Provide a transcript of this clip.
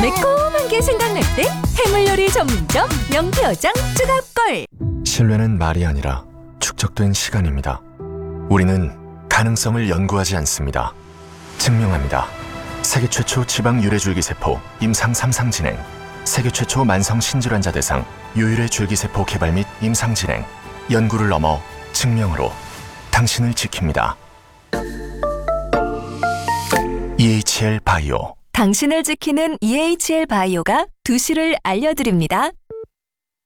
매콤한 게 생각날 때 해물요리 전문점 명태어장 쯔갑골. 신뢰는 말이 아니라 축적된 시간입니다. 우리는 가능성을 연구하지 않습니다. 증명합니다. 세계 최초 지방 유래줄기세포 임상 3상 진행, 세계 최초 만성 신질환자 대상 유일의 줄기세포 개발 및 임상 진행, 연구를 넘어 증명으로 당신을 지킵니다. EHL 바이오. 당신을 지키는 EHL 바이오가 2시를 알려드립니다.